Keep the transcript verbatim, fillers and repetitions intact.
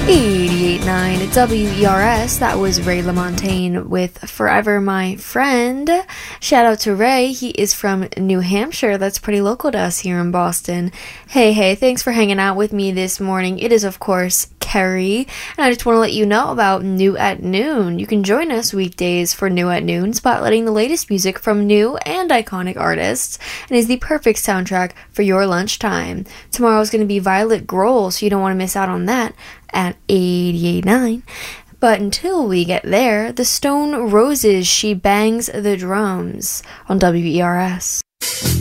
eighty-eight point nine W E R S. That was Ray LaMontagne with Forever My Friend. Shout out to Ray. He is from New Hampshire. That's pretty local to us here in Boston. Hey, hey, thanks for hanging out with me this morning. It is, of course, Kerry, and I just want to let you know about New at Noon. You can join us weekdays for New at Noon, spotlighting the latest music from new and iconic artists, and is the perfect soundtrack for your lunchtime. Tomorrow is going to be Violet Grohl, so you don't want to miss out on that at eighty-eight point nine. But until we get there, the Stone Roses, She Bangs the Drums on W E R S.